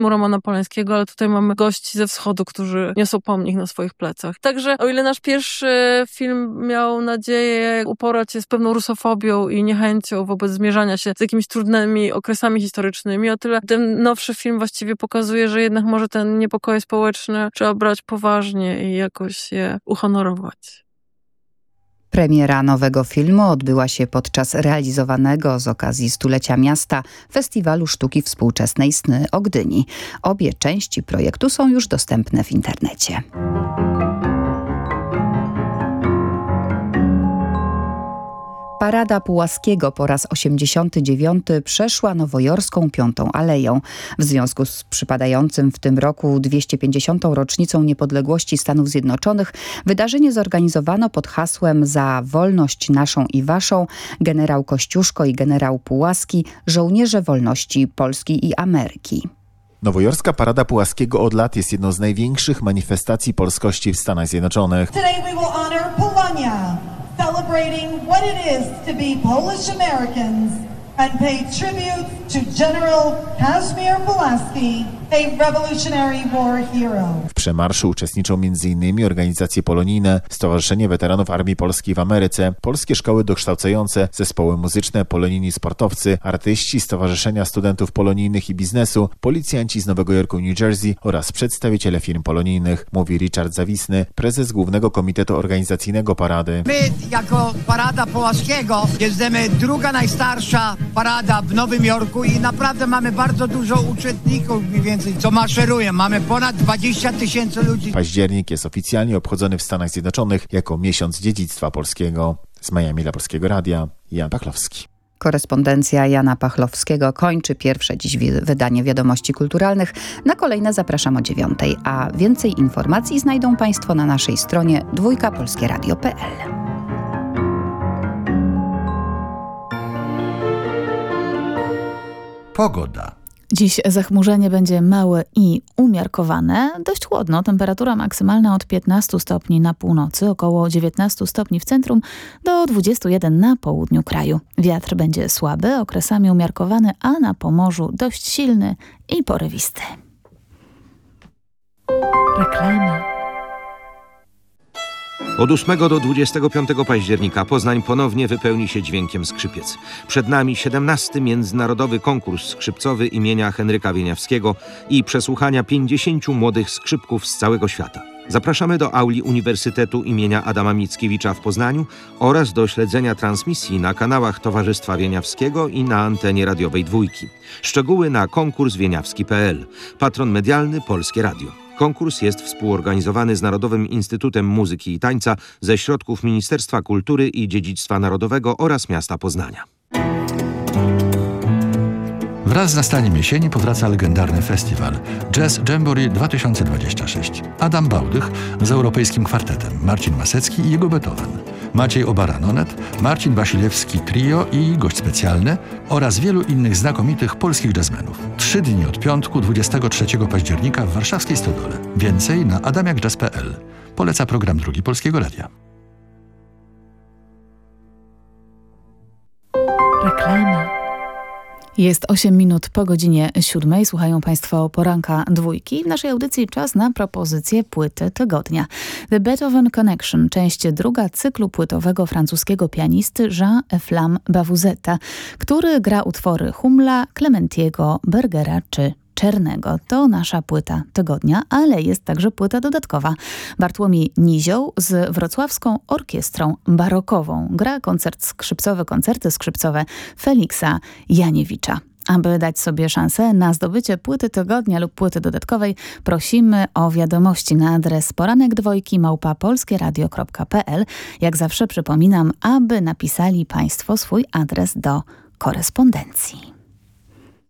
Romana Polańskiego, ale tutaj mamy gości ze wschodu, którzy niosą pomnik na swoich plecach. Także o ile nasz pierwszy film miał nadzieję uporać się z pewną rusofobią i niechęcią wobec zmierzania się z jakimiś trudnymi okresami historycznymi, o tyle ten nowszy film właściwie pokazuje, że jednak może ten niepokoje społeczne trzeba brać poważnie i jakoś je uhonorować. Premiera nowego filmu odbyła się podczas realizowanego z okazji stulecia miasta Festiwalu Sztuki Współczesnej Sny o Gdyni. Obie części projektu są już dostępne w internecie. Parada Pułaskiego po raz 89 przeszła nowojorską Piątą Aleją. W związku z przypadającym w tym roku 250. rocznicą niepodległości Stanów Zjednoczonych wydarzenie zorganizowano pod hasłem Za wolność naszą i waszą, generał Kościuszko i generał Pułaski, żołnierze wolności Polski i Ameryki. Nowojorska Parada Pułaskiego od lat jest jedną z największych manifestacji polskości w Stanach Zjednoczonych. Today we will honor Polonia, celebrating what it is to be Polish Americans and pay tribute to General Kazimierz Pulaski, a Revolutionary War hero. W przemarszu uczestniczą m.in. organizacje polonijne, Stowarzyszenie Weteranów Armii Polskiej w Ameryce, polskie szkoły dokształcające, zespoły muzyczne, polonijni sportowcy, artyści, stowarzyszenia studentów polonijnych i biznesu, policjanci z Nowego Jorku, New Jersey oraz przedstawiciele firm polonijnych, mówi Richard Zawisny, prezes Głównego Komitetu Organizacyjnego Parady. My jako Parada Pułaskiego jesteśmy druga najstarsza parada w Nowym Jorku i naprawdę mamy bardzo dużo uczestników, mniej więcej, co maszerują. Mamy ponad 20 000 ludzi. Październik jest oficjalnie obchodzony w Stanach Zjednoczonych jako miesiąc dziedzictwa polskiego. Z Miami dla Polskiego Radia, Jan Pachlowski. Korespondencja Jana Pachlowskiego kończy pierwsze dziś wydanie Wiadomości Kulturalnych. Na kolejne zapraszam o 9:00, a więcej informacji znajdą Państwo na naszej stronie dwójkapolskieradio.pl. Pogoda. Dziś zachmurzenie będzie małe i umiarkowane. Dość chłodno. Temperatura maksymalna od 15 stopni na północy, około 19 stopni w centrum, do 21 na południu kraju. Wiatr będzie słaby, okresami umiarkowany, a na Pomorzu dość silny i porywisty. Reklama. Od 8 do 25 października Poznań ponownie wypełni się dźwiękiem skrzypiec. Przed nami 17. Międzynarodowy Konkurs Skrzypcowy imienia Henryka Wieniawskiego i przesłuchania 50 młodych skrzypków z całego świata. Zapraszamy do auli Uniwersytetu imienia Adama Mickiewicza w Poznaniu oraz do śledzenia transmisji na kanałach Towarzystwa Wieniawskiego i na antenie radiowej Dwójki. Szczegóły na konkurswieniawski.pl. Patron medialny Polskie Radio. Konkurs jest współorganizowany z Narodowym Instytutem Muzyki i Tańca ze środków Ministerstwa Kultury i Dziedzictwa Narodowego oraz miasta Poznania. Wraz z nastaniem jesieni powraca legendarny festiwal Jazz Jamboree 2026. Adam Bałdych z Europejskim Kwartetem, Marcin Masecki i jego Beethoven, Maciej Obaranonet, Marcin Wasilewski Trio i gość specjalny oraz wielu innych znakomitych polskich jazzmenów. 3 dni od piątku 23 października w warszawskiej Stodole. Więcej na adamiakjazz.pl. Poleca program Drugi Polskiego Radia. Reklama. Jest 8 minut po godzinie 7. Słuchają Państwo Poranka Dwójki. W naszej audycji czas na propozycję płyty tygodnia. The Beethoven Connection, część druga cyklu płytowego francuskiego pianisty Jean-Eflamme Bavouzeta, który gra utwory Hummela, Clementiego, Bergera czy Czernego. To nasza płyta tygodnia, ale jest także płyta dodatkowa. Bartłomiej Nizioł z wrocławską orkiestrą barokową gra koncerty skrzypcowe Feliksa Janiewicza. Aby dać sobie szansę na zdobycie płyty tygodnia lub płyty dodatkowej, prosimy o wiadomości na adres poranek2@polskieradio.pl. Jak zawsze przypominam, aby napisali Państwo swój adres do korespondencji.